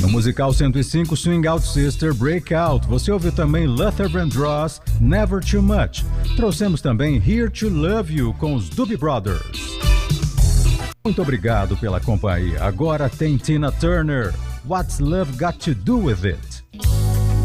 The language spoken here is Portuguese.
No musical 105, Swing Out Sister, Breakout, você ouviu também Luther Vandross, Never Too Much. Trouxemos também Here to Love You com os Doobie Brothers. Muito obrigado pela companhia. Agora tem Tina Turner, What's Love Got to Do With It?